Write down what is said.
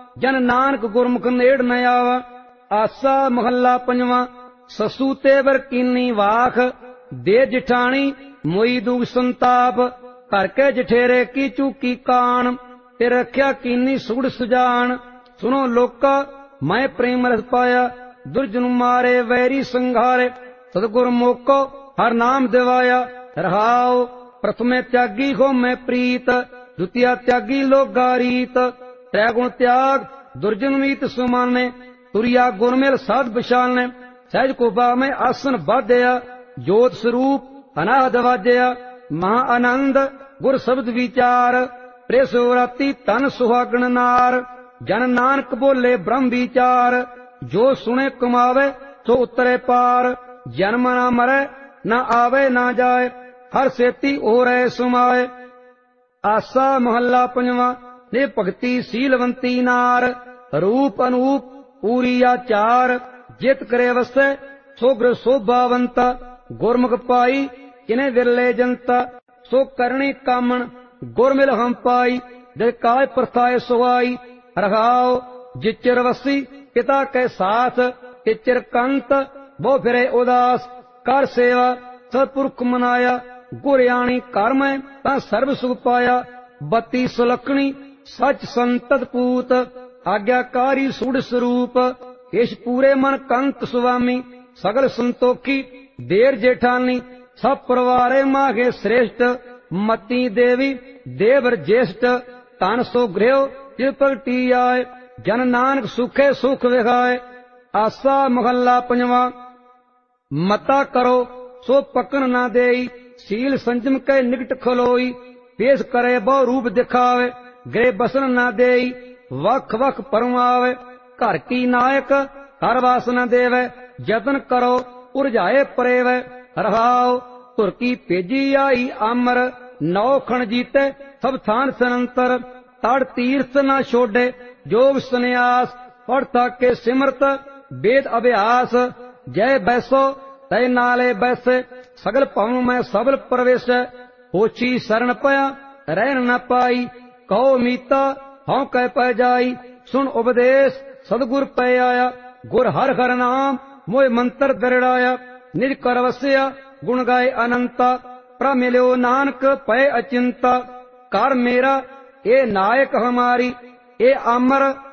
जन नानक गुरमुख नेड़ न आवा। आसा महला पंजवा। ससु तेवर कीनी वाख, दे जिठाणी मोई दुग संताप। घर के जठेरे की चूकी कान, ते रख्या कीनी सुगड़ सुजान। सुनो लोका मैं प्रेम रस पाया, दुर्जन मारे वैरी संघारे। सतगुर मोको हर नाम दिवाया, रहाओ प्रथमे त्यागी हो मैं प्रीत। द्वितीय त्यागी लोगा रीत। त्रैगुण त्याग दुर्जन मीत सुमाने, तुरिया गुरमेल साध बिशालने। सहज कुबा में आसन बाध्या, जोत स्वरूप अनाहद वाजया। महा आनंद गुर शब्द विचार, प्रेसोराती तन सुहागण नार। जन नानक बोले ब्रह्म विचार, जो सुने कमावे सो उतरे पार। जन्म न मरे न आवे न जाए, हर सेती ओरै सुमाए। आसा महला पंजवा। ने भगति सीलवंती नार, रूप अनूप पूरी आचार। जित करे वसै सोग्र शोभावंता, गुरमुख पाई किने विरले जनता। सो करणी कामण गुरमिल हम पाई, जय काय प्रथाए सुहाई। रहाओ जिचिर वसी पिता के साथ, तिचिर कंत वो फिरे उदास। कर सेवा सतपुरख मनाया, गुरयाणी कर में ता सर्व सुख पाया। बत्ती सुलखणी सच संतत पूत, आज्ञाकारी सुड़ स्वरूप। इस पूरे मन कंत स्वामी, सगल संतोखी देर जेठानी। सब परवारे माघे श्रेष्ठ, मती देवी देवर ज्येष्ठ। तन सो गृह तिल पलटी आए, जन नानक सुखे सुख विखाए। आसा महला पंजवा। मता करो सो पकन न देई, सील संजम के निकट खलोई। पेश करे बहु रूप दिखावे, गृह बसन न देई। वख वख परमावे, घर की नायक हर वास न देवे। जतन करो उरझाए परेवे, रहाओ तुर की पेजी आई आमर। नौ खण जीते सब थान सनंतर, तड़ तीर्थ न छोड़े जोग सन्यास। पढ़ के सिमरत वेद अभ्यास, जय बैसो तय नाले बैसे। सगल भवन में सबल प्रवेश, होची शरण पया रहन न पाई। कहो मीता हौ कह पै जाई, सुन उपदेश सदगुर पै आया। गुर हर हर नाम मोय मंत्र दरड़ाया। निज कर वस्या गुण गाए अनंता, प्र मिलो नानक पै अचिंता। कर मेरा ए नायक हमारी, ए अमर